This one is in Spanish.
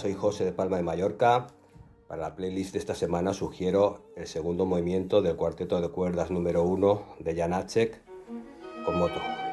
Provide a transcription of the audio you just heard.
soy José de Palma de Mallorca. Para la playlist de esta semana sugiero el segundo movimiento del cuarteto de cuerdas número 1 de Janáček con moto.